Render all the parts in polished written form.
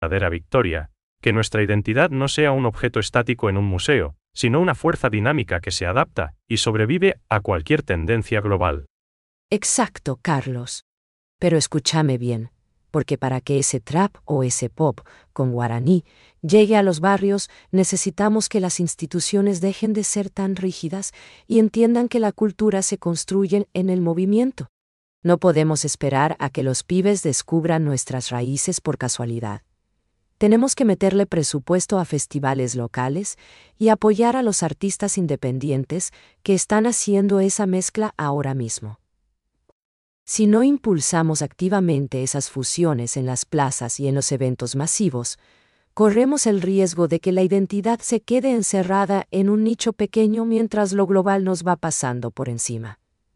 verdadera victoria, que nuestra identidad no sea un objeto estático en un museo, sino una fuerza dinámica que se adapta y sobrevive a cualquier tendencia global. Exacto, Carlos. Pero escúchame bien, porque para que ese trap o ese pop con guaraní llegue a los barrios, necesitamos que las instituciones dejen de ser tan rígidas y entiendan que la cultura se construye en el movimiento. No podemos esperar a que los pibes descubran nuestras raíces por casualidad. Tenemos que meterle presupuesto a festivales locales y apoyar a los artistas independientes que están haciendo esa mezcla ahora mismo. Si no impulsamos activamente esas fusiones en las plazas y en los eventos masivos, corremos el riesgo de que la identidad se quede encerrada en un nicho pequeño mientras lo global nos va pasando por encima.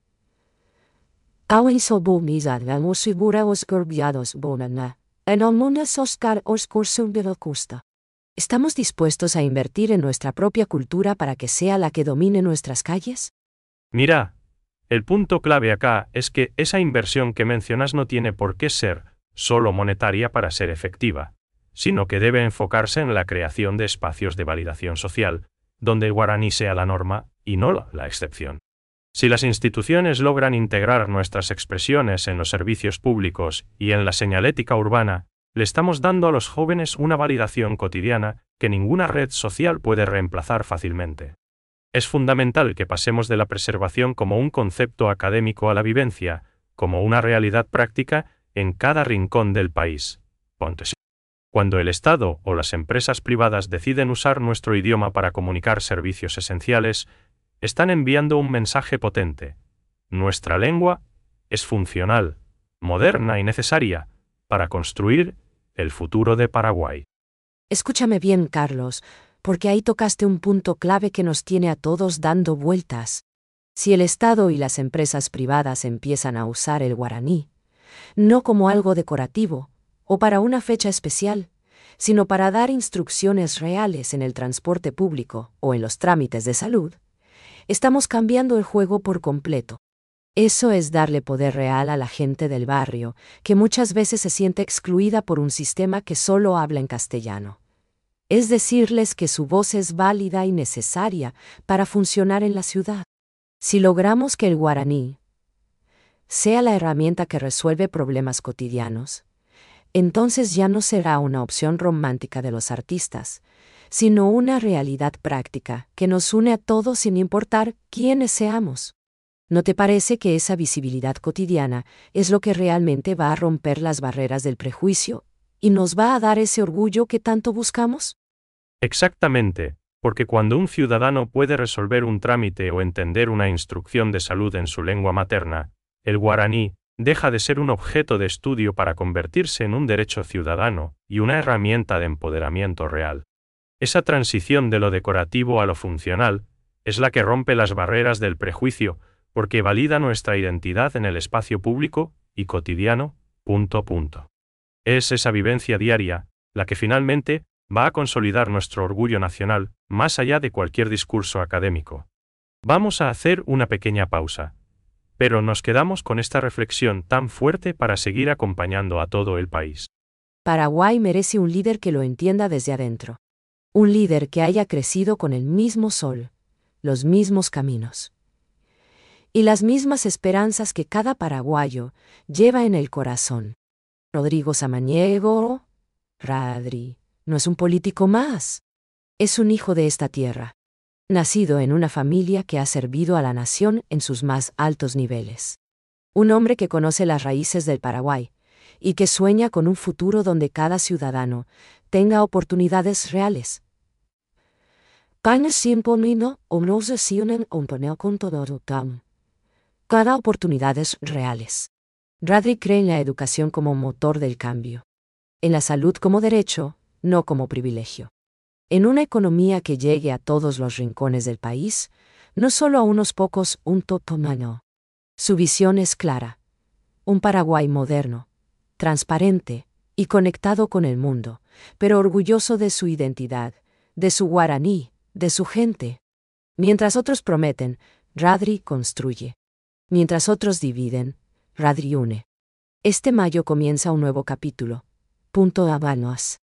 ¿Estamos dispuestos a invertir en nuestra propia cultura para que sea la que domine nuestras calles? Mira, el punto clave acá es que esa inversión que mencionas no tiene por qué ser solo monetaria para ser efectiva, sino que debe enfocarse en la creación de espacios de validación social, donde el guaraní sea la norma y no la excepción. Si las instituciones logran integrar nuestras expresiones en los servicios públicos y en la señalética urbana, le estamos dando a los jóvenes una validación cotidiana que ninguna red social puede reemplazar fácilmente. Es fundamental que pasemos de la preservación como un concepto académico a la vivencia, como una realidad práctica en cada rincón del país. Cuando el Estado o las empresas privadas deciden usar nuestro idioma para comunicar servicios esenciales, están enviando un mensaje potente. Nuestra lengua es funcional, moderna y necesaria para construir el futuro de Paraguay. Escúchame bien, Carlos, porque ahí tocaste un punto clave que nos tiene a todos dando vueltas. Si el Estado y las empresas privadas empiezan a usar el guaraní, no como algo decorativo o para una fecha especial, sino para dar instrucciones reales en el transporte público o en los trámites de salud, estamos cambiando el juego por completo. Eso es darle poder real a la gente del barrio, que muchas veces se siente excluida por un sistema que solo habla en castellano. Es decirles que su voz es válida y necesaria para funcionar en la ciudad. Si logramos que el guaraní sea la herramienta que resuelve problemas cotidianos, entonces ya no será una opción romántica de los artistas, sino una realidad práctica que nos une a todos sin importar quiénes seamos. ¿No te parece que esa visibilidad cotidiana es lo que realmente va a romper las barreras del prejuicio y nos va a dar ese orgullo que tanto buscamos? Exactamente, porque cuando un ciudadano puede resolver un trámite o entender una instrucción de salud en su lengua materna, el guaraní deja de ser un objeto de estudio para convertirse en un derecho ciudadano y una herramienta de empoderamiento real. Esa transición de lo decorativo a lo funcional es la que rompe las barreras del prejuicio porque valida nuestra identidad en el espacio público y cotidiano. Es esa vivencia diaria la que finalmente va a consolidar nuestro orgullo nacional más allá de cualquier discurso académico. Vamos a hacer una pequeña pausa, pero nos quedamos con esta reflexión tan fuerte para seguir acompañando a todo el país. Paraguay merece un líder que lo entienda desde adentro. Un líder que haya crecido con el mismo sol, los mismos caminos y las mismas esperanzas que cada paraguayo lleva en el corazón. Rodrigo Samaniego, Radri, no es un político más. Es un hijo de esta tierra, nacido en una familia que ha servido a la nación en sus más altos niveles. Un hombre que conoce las raíces del Paraguay y que sueña con un futuro donde cada ciudadano tenga oportunidades reales. Cada oportunidades reales. Radri cree en la educación como motor del cambio. En la salud como derecho, no como privilegio. En una economía que llegue a todos los rincones del país, no solo a unos pocos, un totomano. Su visión es clara. Un Paraguay moderno, transparente y conectado con el mundo, pero orgulloso de su identidad, de su guaraní, de su gente. Mientras otros prometen, Radri construye. Mientras otros dividen, Radri une. Este mayo comienza un nuevo capítulo. Punto Habanos.